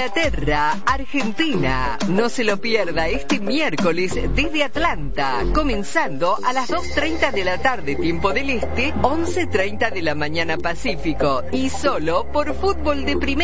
Inglaterra, Argentina. No se lo pierda este miércoles desde Atlanta, comenzando a las 2:30 de la tarde, tiempo del Este, 11:30 de la mañana Pacífico, y solo por Fútbol de Primera.